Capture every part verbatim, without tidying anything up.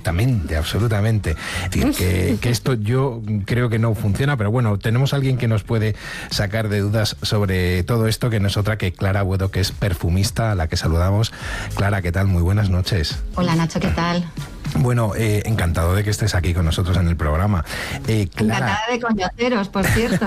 absolutamente, absolutamente. Es decir, que, que esto yo creo que no funciona, pero bueno, tenemos a alguien que nos puede sacar de dudas sobre todo esto, que no es otra que Clara Buedo, que es perfumista, a la que saludamos. Clara, ¿qué tal? Muy buenas noches. Hola Nacho, ¿qué tal? Bueno, eh, encantado de que estés aquí con nosotros en el programa. Eh, Clara... Encantada de conoceros, por cierto.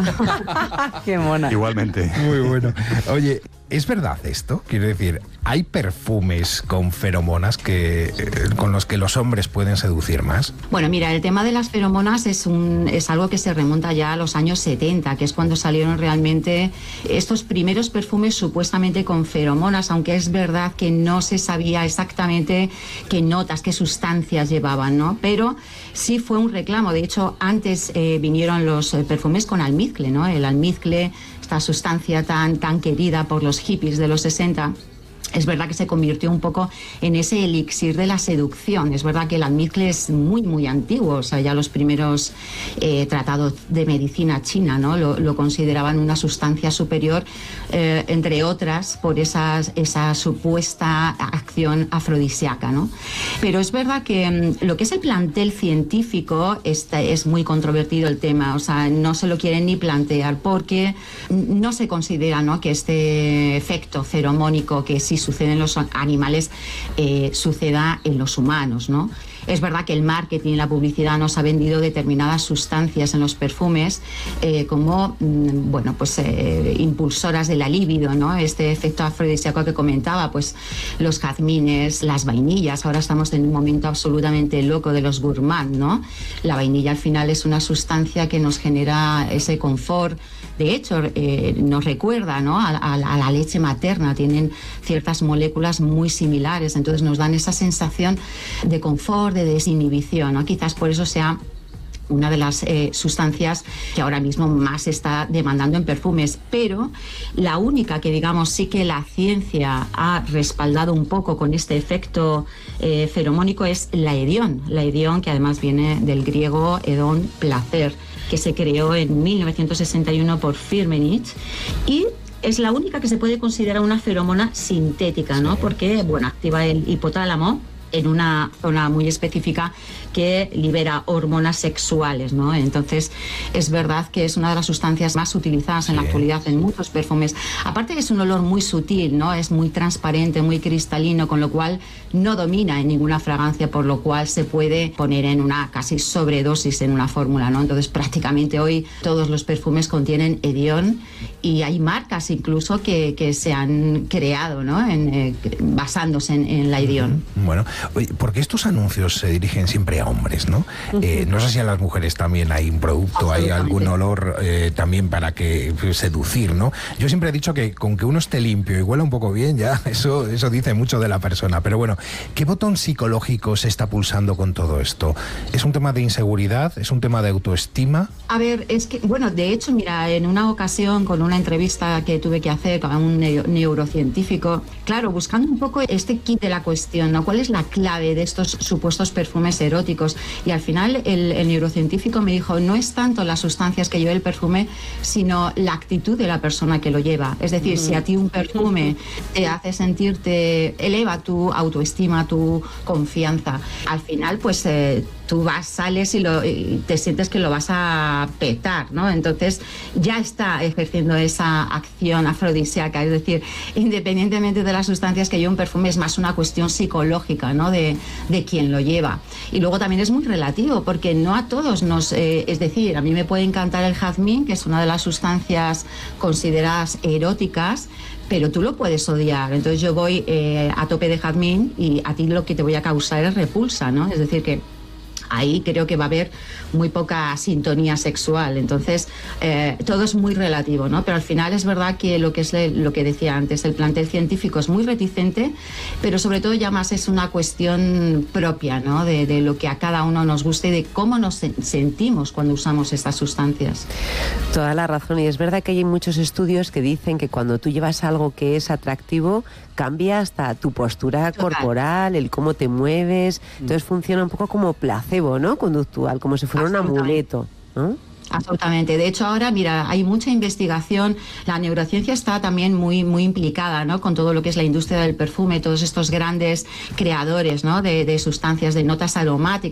Qué mona. Igualmente. Muy bueno. Oye, ¿es verdad esto? Quiero decir, ¿hay perfumes con feromonas que, eh, con los que los hombres pueden seducir más? Bueno, mira, el tema de las feromonas es, un, es algo que se remonta ya a los años setenta, que es cuando salieron realmente estos primeros perfumes supuestamente con feromonas, aunque es verdad que no se sabía exactamente qué notas, qué sustancias llevaban, ¿no? Pero sí fue un reclamo. De hecho, antes eh, vinieron los eh, perfumes con almizcle, ¿no? El almizcle, esta sustancia tan, tan querida por los hippies de los sesenta. Es verdad que se convirtió un poco en ese elixir de la seducción. Es verdad que el almizcle es muy, muy antiguo. O sea, ya los primeros eh, tratados de medicina china, ¿no? lo, lo consideraban una sustancia superior, eh, entre otras, por esas, esa supuesta acción afrodisíaca, ¿no? Pero es verdad que mm, lo que es el plantel científico está, es muy controvertido el tema. O sea, no se lo quieren ni plantear porque no se considera, ¿no?, que este efecto feromónico que sí sucede en los animales eh, suceda en los humanos, ¿no? Es verdad que el marketing y la publicidad nos ha vendido determinadas sustancias en los perfumes eh, como, mm, bueno, pues eh, impulsoras de la libido, ¿no? Este efecto afrodisíaco que comentaba, pues los jazmines, las vainillas. Ahora estamos en un momento absolutamente loco de los gourmand, ¿no? La vainilla al final es una sustancia que nos genera ese confort. De hecho, eh, nos recuerda, ¿no?, a, a, a la leche materna. Tienen ciertas moléculas muy similares, entonces nos dan esa sensación de confort, de desinhibición, ¿no? Quizás por eso sea una de las eh, sustancias que ahora mismo más se está demandando en perfumes, pero la única que, digamos, sí que la ciencia ha respaldado un poco con este efecto eh, feromónico es la edión. La edión, que además viene del griego edón, placer, que se creó en mil novecientos sesenta y uno por Firmenich, y es la única que se puede considerar una feromona sintética, ¿no? Porque, bueno, activa el hipotálamo en una zona muy específica que libera hormonas sexuales, ¿no? Entonces, es verdad que es una de las sustancias más utilizadas en sí. la actualidad en muchos perfumes. Aparte que es un olor muy sutil, ¿no? Es muy transparente, muy cristalino, con lo cual no domina en ninguna fragancia, por lo cual se puede poner en una casi sobredosis en una fórmula, ¿no? Entonces, prácticamente hoy todos los perfumes contienen edión y hay marcas incluso que, que se han creado, ¿no?, en, eh, basándose en, en la edión. Bueno, oye, porque estos anuncios se dirigen siempre a hombres, ¿no? Uh-huh. Eh, no sé si a las mujeres también hay un producto, hay algún olor eh, también para que seducir, ¿no? Yo siempre he dicho que con que uno esté limpio y huela un poco bien, ya eso, eso dice mucho de la persona. Pero bueno, ¿qué botón psicológico se está pulsando con todo esto? ¿Es un tema de inseguridad? ¿Es un tema de autoestima? A ver, es que, bueno, de hecho, mira, en una ocasión con una entrevista que tuve que hacer con un neurocientífico, claro, buscando un poco este kit de la cuestión, ¿no? ¿Cuál es la clave de estos supuestos perfumes eróticos? Y al final el, el neurocientífico me dijo, no es tanto las sustancias que lleva el perfume, sino la actitud de la persona que lo lleva. Es decir, mm. si a ti un perfume te hace sentirte, eleva tu autoestima, tu confianza, al final pues eh, tú vas, sales y, lo, y te sientes que lo vas a petar, ¿no? Entonces ya está ejerciendo esa acción afrodisíaca. Es decir, independientemente de las sustancias que lleva un perfume, es más una cuestión psicológica, ¿no?, de, de quien lo lleva. Y luego también es muy relativo, porque no a todos nos... Eh, es decir, a mí me puede encantar el jazmín, que es una de las sustancias consideradas eróticas, pero tú lo puedes odiar. Entonces yo voy eh, a tope de jazmín y a ti lo que te voy a causar es repulsa, ¿no? Es decir, que ahí creo que va a haber muy poca sintonía sexual. Entonces, eh, todo es muy relativo, ¿no? Pero al final es verdad que lo que es le, lo que decía antes, el plantel científico es muy reticente, pero sobre todo ya más es una cuestión propia, ¿no?, de, de lo que a cada uno nos guste y de cómo nos sentimos cuando usamos estas sustancias. Toda la razón, y es verdad que hay muchos estudios que dicen que cuando tú llevas algo que es atractivo, cambia hasta tu postura Total. corporal, el cómo te mueves, entonces funciona un poco como placebo, ¿no?, conductual, como si fuera un amuleto, ¿no? Absolutamente. De hecho, ahora, mira, hay mucha investigación. La neurociencia está también muy, muy implicada, ¿no?, con todo lo que es la industria del perfume, todos estos grandes creadores, ¿no?, de, de sustancias, de notas aromáticas.